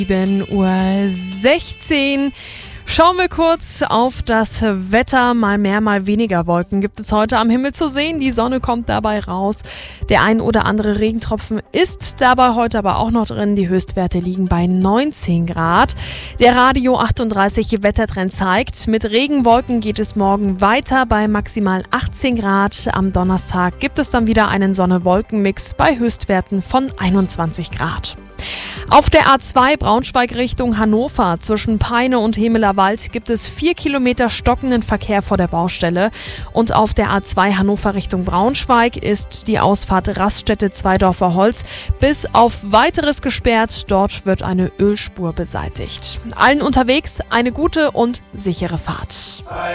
7:16 Uhr. Schauen wir kurz auf das Wetter. Mal mehr, mal weniger Wolken gibt es heute am Himmel zu sehen. Die Sonne kommt dabei raus. Der ein oder andere Regentropfen ist dabei heute aber auch noch drin. Die Höchstwerte liegen bei 19 Grad. Der Radio 38 Wettertrend zeigt, mit Regenwolken geht es morgen weiter bei maximal 18 Grad. Am Donnerstag gibt es dann wieder einen Sonne-Wolken-Mix bei Höchstwerten von 21 Grad. Auf der A2 Braunschweig Richtung Hannover zwischen Peine und Hemelerwald gibt es 4 Kilometer stockenden Verkehr vor der Baustelle. Und auf der A2 Hannover Richtung Braunschweig ist die Ausfahrt Raststätte Zweidorfer Holz bis auf Weiteres gesperrt. Dort wird eine Ölspur beseitigt. Allen unterwegs eine gute und sichere Fahrt.